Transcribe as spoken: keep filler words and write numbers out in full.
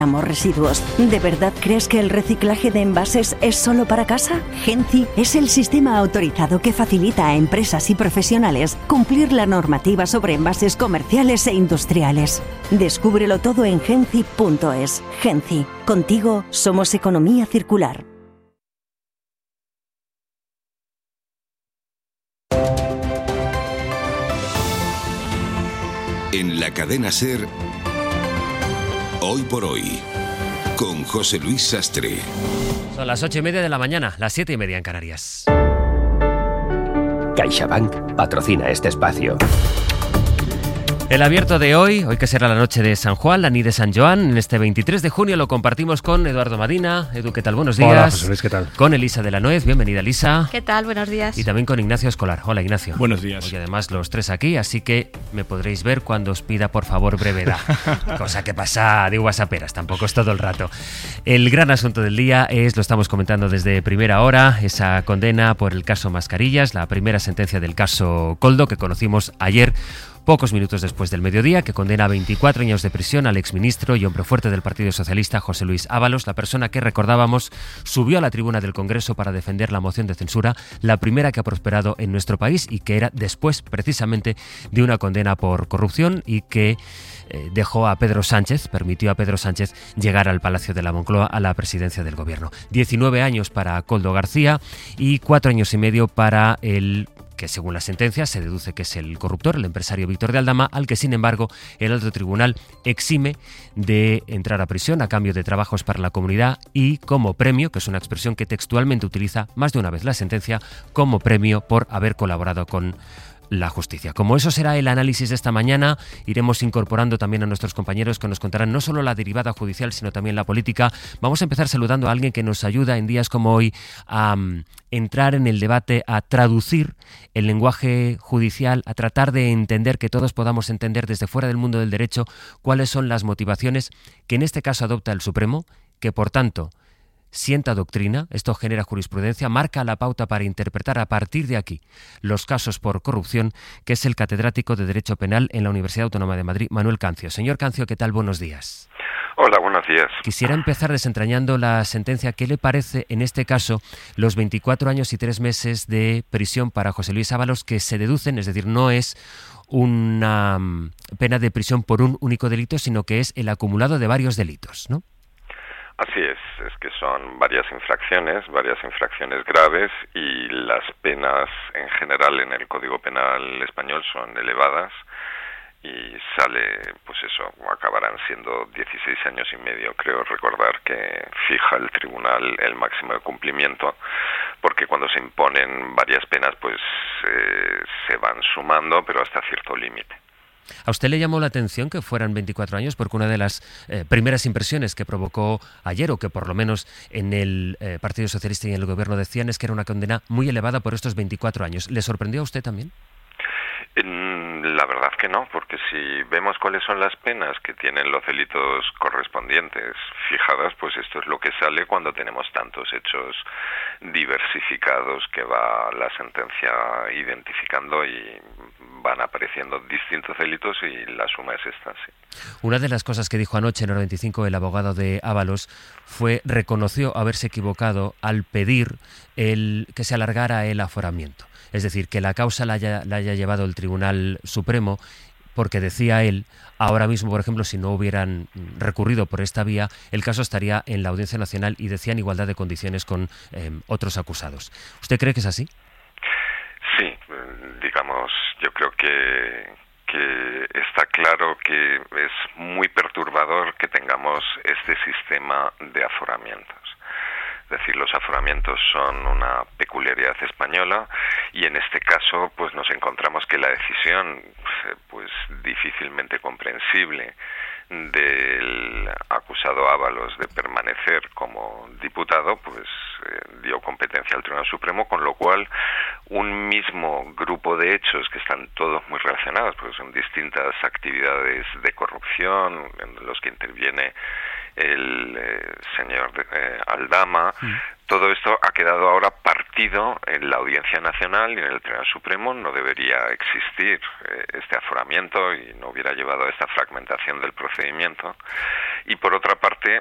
residuos. ¿De verdad crees que el reciclaje de envases es solo para casa? Genci es el sistema autorizado que facilita a empresas y profesionales cumplir la normativa sobre envases comerciales e industriales. Descúbrelo todo en genci punto es. Genci, contigo somos economía circular. En la cadena SER, Hoy por Hoy, con José Luis Sastre. Son las ocho y media de la mañana, las siete y media en Canarias. CaixaBank patrocina este espacio. El abierto de hoy, hoy que será la noche de San Juan, la nit de San Joan, en este veintitrés de junio lo compartimos con Eduardo Madina. Edu, ¿qué tal? Buenos días. Hola, José Luis, ¿qué tal? Con Elisa de la Nuez, bienvenida Elisa. ¿Qué tal? Buenos días. Y también con Ignacio Escolar. Hola, Ignacio. Buenos días. Hoy además los tres aquí, así que me podréis ver cuando os pida por favor brevedad. Cosa que pasa de uvas a peras, tampoco es todo el rato. El gran asunto del día es, lo estamos comentando desde primera hora, esa condena por el caso Mascarillas, la primera sentencia del caso Koldo que conocimos ayer, pocos minutos después del mediodía, que condena a veinticuatro años de prisión al exministro y hombre fuerte del Partido Socialista, José Luis Ábalos, la persona que, recordábamos, subió a la tribuna del Congreso para defender la moción de censura, la primera que ha prosperado en nuestro país y que era después, precisamente, de una condena por corrupción y que eh, dejó a Pedro Sánchez, permitió a Pedro Sánchez llegar al Palacio de la Moncloa, a la presidencia del Gobierno. diecinueve años para Koldo García y cuatro años y medio para el que según la sentencia se deduce que es el corruptor, el empresario Víctor de Aldama, al que sin embargo el alto tribunal exime de entrar a prisión a cambio de trabajos para la comunidad y como premio, que es una expresión que textualmente utiliza más de una vez la sentencia, como premio por haber colaborado con la justicia. Como eso será el análisis de esta mañana, iremos incorporando también a nuestros compañeros que nos contarán no solo la derivada judicial, sino también la política. Vamos a empezar saludando a alguien que nos ayuda en días como hoy a um, entrar en el debate, a traducir el lenguaje judicial, a tratar de entender, que todos podamos entender desde fuera del mundo del derecho cuáles son las motivaciones que en este caso adopta el Supremo, que por tanto sienta doctrina, esto genera jurisprudencia, marca la pauta para interpretar a partir de aquí los casos por corrupción, que es el catedrático de Derecho Penal en la Universidad Autónoma de Madrid, Manuel Cancio. Señor Cancio, ¿qué tal? Buenos días. Hola, buenos días. Quisiera empezar desentrañando la sentencia. ¿Qué le parece, en este caso, los veinticuatro años y tres meses de prisión para José Luis Ábalos que se deducen? Es decir, no es una pena de prisión por un único delito, sino que es el acumulado de varios delitos, ¿no? Así es, es que son varias infracciones, varias infracciones graves y las penas en general en el Código Penal español son elevadas y sale, pues eso, acabarán siendo dieciséis años y medio, creo recordar que fija el tribunal el máximo de cumplimiento, porque cuando se imponen varias penas pues eh, se van sumando, pero hasta cierto límite. ¿A usted le llamó la atención que fueran veinticuatro años? Porque una de las eh, primeras impresiones que provocó ayer, o que por lo menos en el eh, Partido Socialista y en el Gobierno decían, es que era una condena muy elevada por estos veinticuatro años. ¿Le sorprendió a usted también? La verdad que no, porque si vemos cuáles son las penas que tienen los delitos correspondientes fijadas, pues esto es lo que sale cuando tenemos tantos hechos diversificados que va la sentencia identificando y van apareciendo distintos delitos y la suma es esta, sí. Una de las cosas que dijo anoche en el veinticinco el abogado de Ábalos fue, reconoció haberse equivocado al pedir el que se alargara el aforamiento. Es decir, que la causa la haya, la haya llevado el Tribunal Supremo, porque decía él, ahora mismo, por ejemplo, si no hubieran recurrido por esta vía, el caso estaría en la Audiencia Nacional y decía en igualdad de condiciones con eh, otros acusados. ¿Usted cree que es así? Sí, digamos, yo creo que, que está claro que es muy perturbador que tengamos este sistema de aforamientos. Es decir, los aforamientos son una peculiaridad española y en este caso pues nos encontramos que la decisión pues difícilmente comprensible del acusado Ábalos de permanecer como diputado pues eh, dio competencia al Tribunal Supremo, con lo cual un mismo grupo de hechos que están todos muy relacionados, porque son distintas actividades de corrupción en los que interviene el eh, señor eh, Aldama, mm. todo esto ha quedado ahora partido en la Audiencia Nacional y en el Tribunal Supremo. No debería existir eh, este aforamiento y no hubiera llevado a esta fragmentación del procedimiento. Y por otra parte,